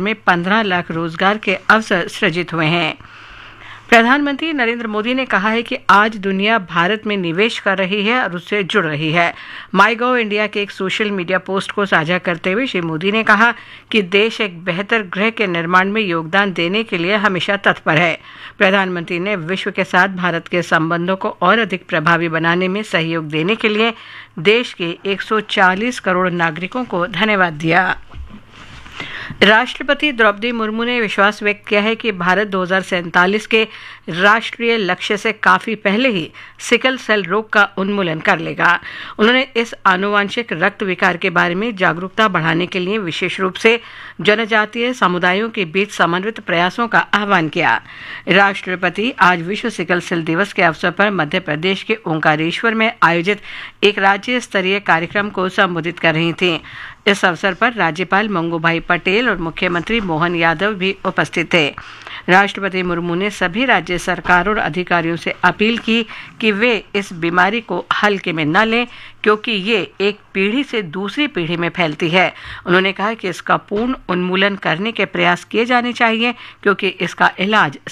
में 15 लाख रोजगार के अवसर सृजित हुए हैं। प्रधानमंत्री नरेंद्र मोदी ने कहा है कि आज दुनिया भारत में निवेश कर रही है और उससे जुड़ रही है। माईगॉव इंडिया के एक सोशल मीडिया पोस्ट को साझा करते हुए श्री मोदी ने कहा कि देश एक बेहतर ग्रह के निर्माण में योगदान देने के लिए हमेशा तत्पर है। प्रधानमंत्री ने विश्व के साथ भारत के संबंधों को और अधिक प्रभावी बनाने में सहयोग देने के लिए देश के 140 करोड़ नागरिकों को धन्यवाद दिया। राष्ट्रपति द्रौपदी मुर्मू ने विश्वास व्यक्त किया है कि भारत 2047 के राष्ट्रीय लक्ष्य से काफी पहले ही सिकल सेल रोग का उन्मूलन कर लेगा। उन्होंने इस आनुवांशिक रक्त विकार के बारे में जागरूकता बढ़ाने के लिए विशेष रूप से जनजातीय समुदायों के बीच समन्वित प्रयासों का आह्वान किया। राष्ट्रपति आज विश्व सिकल सेल दिवस के अवसर पर मध्य प्रदेश के ओंकारेश्वर में आयोजित एक राज्य स्तरीय कार्यक्रम को संबोधित कर रही थीं। इस अवसर पर राज्यपाल मंगूभाई पटेल और मुख्यमंत्री मोहन यादव भी उपस्थित थे। राष्ट्रपति मुर्मू ने सभी राज्य सरकारों और अधिकारियों से अपील की कि वे इस बीमारी को हल्के में न लें, क्योंकि ये एक पीढ़ी से दूसरी पीढ़ी में फैलती है। उन्होंने कहा कि इसका पूर्ण उन्मूलन करने के प्रयास किए जाने चाहिए, क्योंकि इसका इलाज